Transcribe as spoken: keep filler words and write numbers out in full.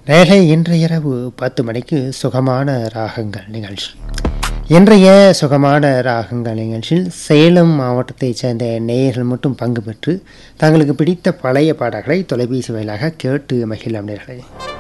நேரே இன்றைய இரவு பத்து மணிக்கு சுகமான ராகங்கள் நிகழ்ச்சி. இன்றைய சுகமான ராகங்கள் நிகழ்ச்சியில் சேலம் மாவட்டத்தைச் சேர்ந்த நேயர்கள் மட்டும் பங்கு பெற்று தங்களுக்கு பிடித்த பழைய பாடல்களை தொலைபேசி வாயிலாக கேட்டு மகிழலாம் நேயர்களே.